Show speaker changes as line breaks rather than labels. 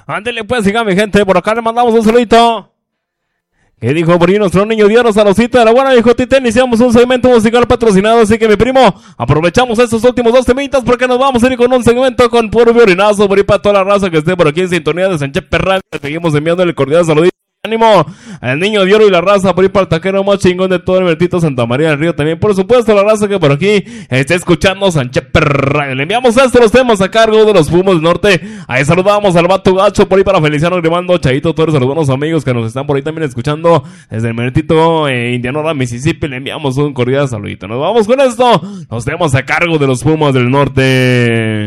Ándele pues, siga mi gente, por acá le mandamos un saludito. ¿Qué dijo por ahí nuestro niño Dios? Saludcita de la buena, dijo Tite. Iniciamos un segmento musical patrocinado, así que mi primo, aprovechamos estos últimos 2 temitas porque nos vamos a ir con un segmento con puro violinazo por ahí para toda la raza que esté por aquí en sintonía de Sánchez Perra. Seguimos enviándole cordial saludito. Ánimo al niño de oro y la raza por ahí para el taquero más chingón de todo el Bertito Santa María del Río. También, por supuesto, la raza que por aquí está escuchando Sánchez Perra. Le enviamos los temas a cargo de los Pumas del Norte. Ahí saludamos al Vato Gacho por ahí para Feliciano Grimando, Chaito, todos los buenos amigos que nos están por ahí también escuchando desde el Bertito Indianola, Mississippi. Le enviamos un cordial saludito. Nos vamos con esto. Los temas a cargo de los Pumas del Norte.